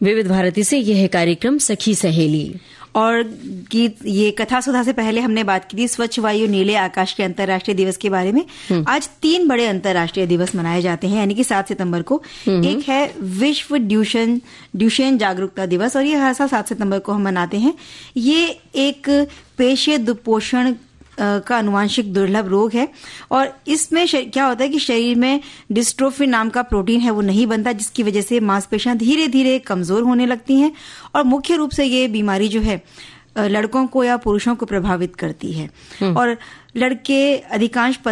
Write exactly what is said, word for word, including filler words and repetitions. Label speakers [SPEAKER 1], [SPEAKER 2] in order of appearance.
[SPEAKER 1] विविध भारती से यह है कार्यक्रम सखी सहेली।
[SPEAKER 2] और गीत ये कथा सुधा से पहले हमने बात की थी स्वच्छ वायु नीले आकाश के अंतर्राष्ट्रीय दिवस के बारे में। आज तीन बड़े अंतर्राष्ट्रीय दिवस मनाए जाते हैं, यानी कि सात सितंबर को। एक है विश्व ड्यूशेन ड्यूशेन जागरूकता दिवस, और ये हर साल सात सितंबर को हम मनाते हैं। ये एक पेशीय दुपोषण का अनुवांशिक दुर्लभ रोग है, और इसमें क्या होता है कि शरीर में डिस्ट्रोफिन नाम का प्रोटीन है, वो नहीं बनता, जिसकी वजह से मांसपेशियां धीरे धीरे कमजोर होने लगती हैं। और मुख्य रूप से ये बीमारी जो है लड़कों को या पुरुषों को प्रभावित करती है। और लड़के अधिकांश